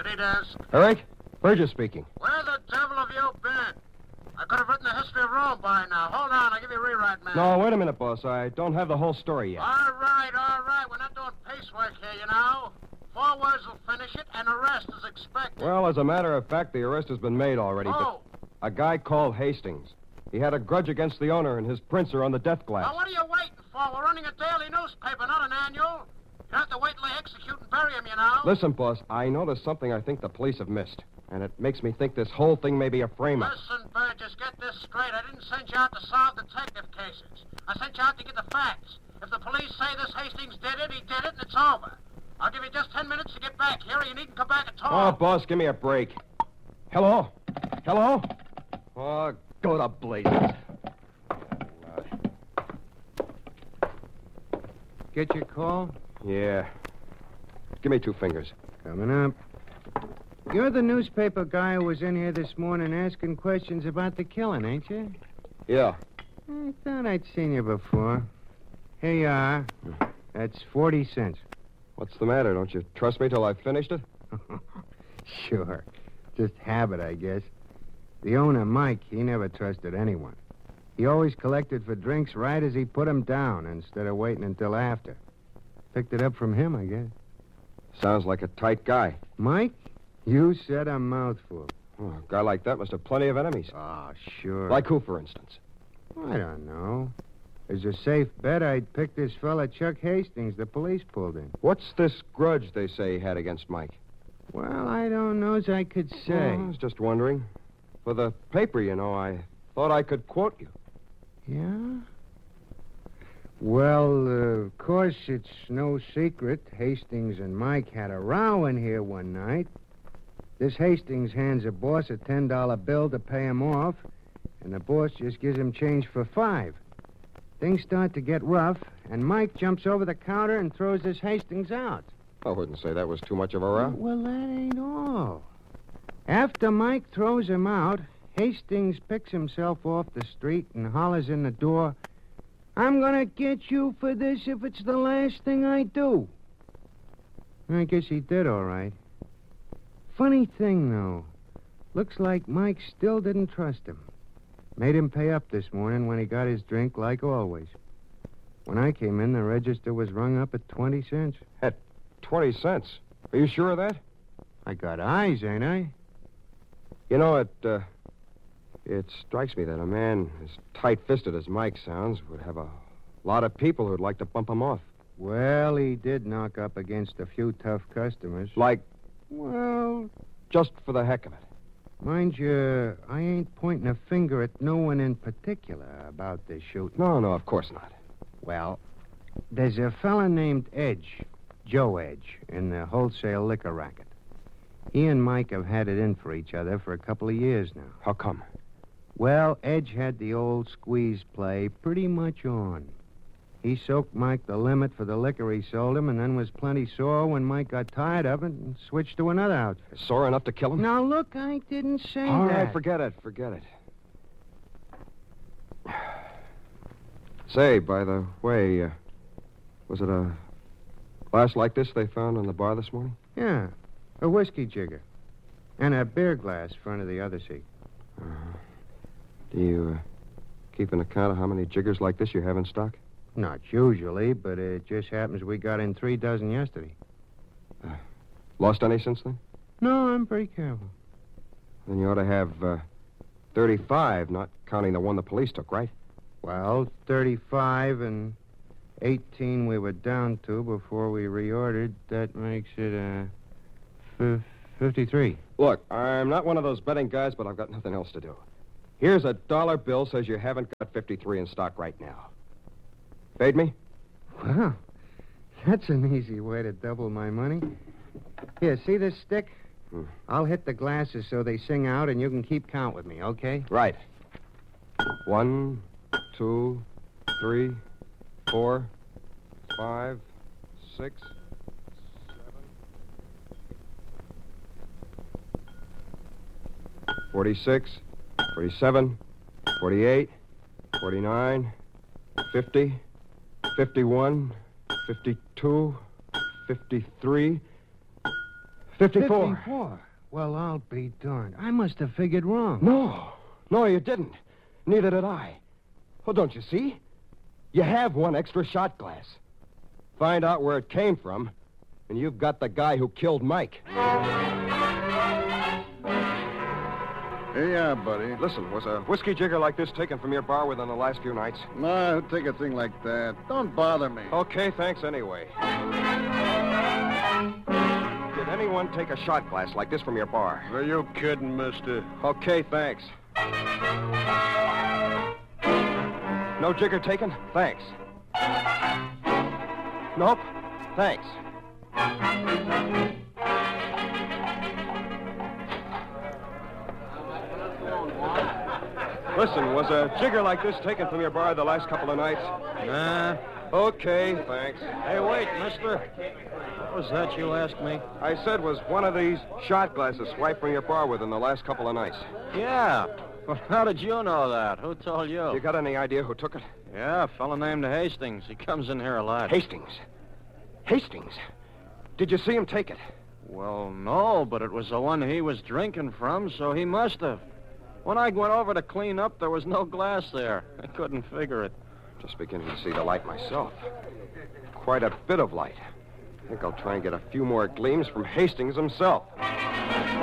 copy desk. Eric? Burgess speaking. Where the devil have you been? I could have written the history of Rome by now. Hold on, I'll give you a rewrite, man. No, wait a minute, boss. I don't have the whole story yet. All right. We're not doing piecework here, you know. 4 words will finish it, and arrest is expected. Well, as a matter of fact, the arrest has been made already. Oh. But a guy called Hastings. He had a grudge against the owner, and his prints are on the death glass. Now, what are you waiting for? We're running a daily newspaper, not an annual. You have to wait till they execute and bury him, you know. Listen, boss, I noticed something I think the police have missed. And it makes me think this whole thing may be a frame-up. Listen, Burgess, get this straight. I didn't send you out to solve detective cases. I sent you out to get the facts. If the police say this Hastings did it, he did it, and it's over. I'll give you just 10 minutes to get back here, or you needn't come back at all. Oh, boss, give me a break. Hello? Hello? Oh, go to blazes. Get your call? Yeah. Give me 2 fingers. Coming up. You're the newspaper guy who was in here this morning asking questions about the killing, ain't you? Yeah. I thought I'd seen you before. Here you are. That's 40 cents. What's the matter? Don't you trust me till I've finished it? Sure. Just habit, I guess. The owner, Mike, he never trusted anyone. He always collected for drinks right as he put 'em down instead of waiting until after. Picked it up from him, I guess. Sounds like a tight guy. Mike, you said a mouthful. Oh, a guy like that must have plenty of enemies. Oh, sure. Like who, for instance? I don't know. As a safe bet, I'd pick this fella Chuck Hastings the police pulled in. What's this grudge they say he had against Mike? Well, I don't know as I could say. I was just wondering. For the paper, you know, I thought I could quote you. Yeah? Well, of course, it's no secret. Hastings and Mike had a row in here one night. This Hastings hands the boss a $10 bill to pay him off, and the boss just gives him change for 5. Things start to get rough, and Mike jumps over the counter and throws this Hastings out. I wouldn't say that was too much of a row. Well, that ain't all. After Mike throws him out, Hastings picks himself off the street and hollers in the door, "I'm gonna get you for this if it's the last thing I do." I guess he did all right. Funny thing, though. Looks like Mike still didn't trust him. Made him pay up this morning when he got his drink, like always. When I came in, the register was rung up at 20 cents. At 20 cents? Are you sure of that? I got eyes, ain't I? You know, it strikes me that a man as tight-fisted as Mike sounds would have a lot of people who'd like to bump him off. Well, he did knock up against a few tough customers. Like, Well, just for the heck of it. mind you, I ain't pointing a finger at no one in particular about this shooting. No, of course not. Well, there's a fella named Edge, Joe Edge, in the wholesale liquor racket. He and Mike have had it in for each other for a couple of years now. How come? Well, Edge had the old squeeze play pretty much on. He soaked Mike the limit for the liquor he sold him and then was plenty sore when Mike got tired of it and switched to another outfit. Sore enough to kill him? Now, look, I didn't say All that. right, forget it. Say, by the way, was it a glass like this they found in the bar this morning? Yeah, a whiskey jigger. And a beer glass front of the other seat. Do you keep an account of how many jiggers like this you have in stock? Not usually, but it just happens we got in 3 dozen yesterday. Lost any since then? No, I'm pretty careful. Then you ought to have 35, not counting the one the police took, right? Well, 35 and 18 we were down to before we reordered. That makes it 53. Look, I'm not one of those betting guys, but I've got nothing else to do. Here's a dollar bill says you haven't got 53 in stock right now. Fade me? Well, that's an easy way to double my money. Here, see this stick? I'll hit the glasses so they sing out, and you can keep count with me, okay? Right. 1, 2, 3, 4, 5, 6, 7. 46, 47, 48, 49, 50, 51, 52, 53, 54. 54. Well, I'll be darned. I must have figured wrong. No, you didn't. Neither did I. Well, don't you see? You have one extra shot glass. Find out where it came from, and you've got the guy who killed Mike. Yeah, buddy. Listen, was a whiskey jigger like this taken from your bar within the last few nights? No, take a thing like that. Don't bother me. Okay, thanks anyway. Did anyone take a shot glass like this from your bar? Are you kidding, mister? Okay, thanks. No jigger taken? Thanks. Nope. Thanks. Listen, was a jigger like this taken from your bar the last couple of nights? Nah. Okay, thanks. Hey, wait, mister. What was that you asked me? I said, was one of these shot glasses swiped from your bar within the last couple of nights? Yeah. Well, how did you know that? Who told you? You got any idea who took it? Yeah, a fella named Hastings. He comes in here a lot. Hastings. Hastings? Did you see him take it? Well, no, but it was the one he was drinking from, so he must have. When I went over to clean up, there was no glass there. I couldn't figure it. Just beginning to see the light myself. Quite a bit of light. I think I'll try and get a few more gleams from Hastings himself.